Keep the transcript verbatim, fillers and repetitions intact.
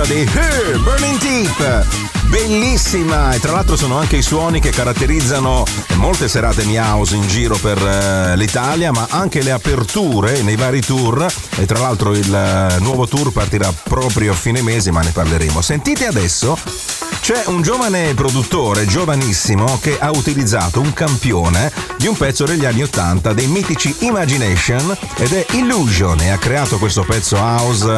dei Here, Burning Deep. Bellissima, e tra l'altro sono anche i suoni che caratterizzano molte serate Mi House in giro per uh, l'Italia, ma anche le aperture nei vari tour, e tra l'altro il uh, nuovo tour partirà proprio a fine mese, ma ne parleremo. Sentite adesso, c'è un giovane produttore, giovanissimo, che ha utilizzato un campione di un pezzo degli anni ottanta dei mitici Imagination ed è Illusion, e ha creato questo pezzo house